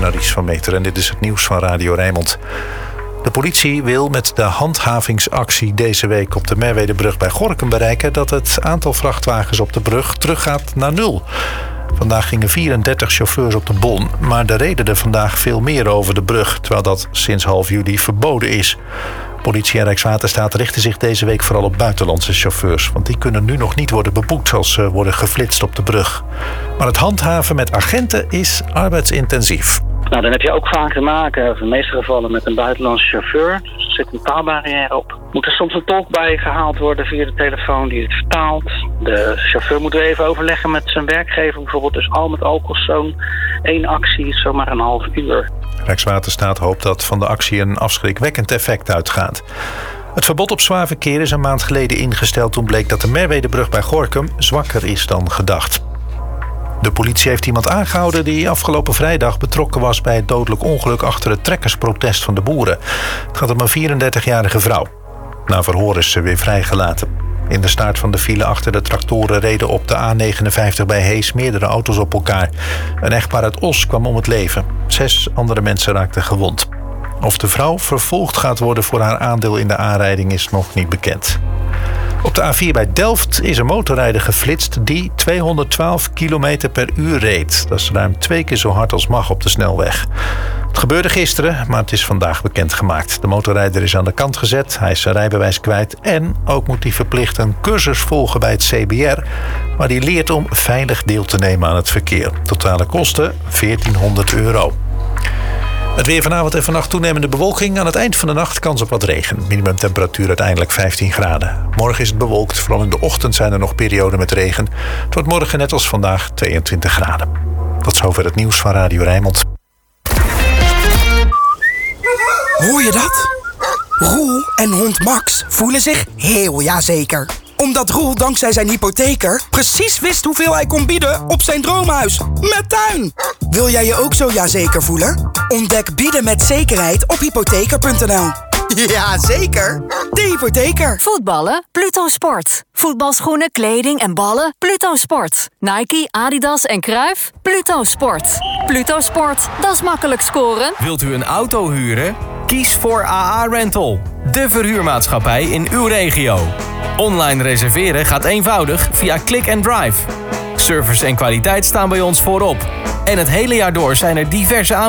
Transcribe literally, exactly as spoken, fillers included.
Ries van Meter en dit is het nieuws van Radio Rijnmond. De politie wil met de handhavingsactie deze week op de Merwedebrug bij Gorinchem bereiken dat het aantal vrachtwagens op de brug teruggaat naar nul. Vandaag gingen vierendertig chauffeurs op de bon, maar er reden er vandaag veel meer over de brug, terwijl dat sinds half juli verboden is. Politie en Rijkswaterstaat richten zich deze week vooral op buitenlandse chauffeurs, want die kunnen nu nog niet worden beboekt als ze worden geflitst op de brug. Maar het handhaven met agenten is arbeidsintensief. Nou, dan heb je ook vaak te maken, in de meeste gevallen, met een buitenlandse chauffeur. Dus er zit een taalbarrière op. Moet er soms een tolk bij gehaald worden via de telefoon die het vertaalt. De chauffeur moet weer even overleggen met zijn werkgever bijvoorbeeld. Dus al met al kost zo'n één actie is zomaar een half uur. Rijkswaterstaat hoopt dat van de actie een afschrikwekkend effect uitgaat. Het verbod op zwaar verkeer is een maand geleden ingesteld toen bleek dat de Merwedebrug bij Gorinchem zwakker is dan gedacht. De politie heeft iemand aangehouden die afgelopen vrijdag betrokken was bij het dodelijk ongeluk achter het trekkersprotest van de boeren. Het gaat om een vierendertigjarige vrouw. Na verhoor is ze weer vrijgelaten. In de staart van de file achter de tractoren reden op de A negenenvijftig bij Hees meerdere auto's op elkaar. Een echtpaar uit Os kwam om het leven. Zes andere mensen raakten gewond. Of de vrouw vervolgd gaat worden voor haar aandeel in de aanrijding is nog niet bekend. Op de A vier bij Delft is een motorrijder geflitst die tweehonderdtwaalf kilometer per uur reed. Dat is ruim twee keer zo hard als mag op de snelweg. Het gebeurde gisteren, maar het is vandaag bekendgemaakt. De motorrijder is aan de kant gezet, hij is zijn rijbewijs kwijt en ook moet hij verplicht een cursus volgen bij het C B R, waar hij leert om veilig deel te nemen aan het verkeer. Totale kosten veertienhonderd euro. Het weer vanavond en vannacht toenemende bewolking. Aan het eind van de nacht kans op wat regen. Minimumtemperatuur uiteindelijk vijftien graden. Morgen is het bewolkt. Vooral in de ochtend zijn er nog perioden met regen. Het wordt morgen net als vandaag tweeëntwintig graden. Tot zover het nieuws van Radio Rijnmond. Hoor je dat? Roel en hond Max voelen zich heel jazeker. Omdat Roel dankzij zijn hypotheker precies wist hoeveel hij kon bieden op zijn droomhuis. Met tuin! Wil jij je ook zo jazeker voelen? Ontdek bieden met zekerheid op hypotheker punt n l. Jazeker! De hypotheker. Voetballen? Pluto Sport. Voetbalschoenen, kleding en ballen? Pluto Sport. Nike, Adidas en Cruijff? Pluto Sport. Pluto Sport, dat is makkelijk scoren. Wilt u een auto huren? Kies voor A A Rental. De verhuurmaatschappij in uw regio. Online reserveren gaat eenvoudig via Click and Drive. Service en kwaliteit staan bij ons voorop. En het hele jaar door zijn er diverse aanbiedingen.